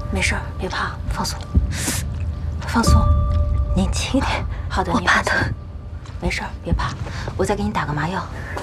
没事儿，别怕，放松，放松， 年轻一点。 好的， 我怕疼。 没事儿，别怕，我再给你打个麻药。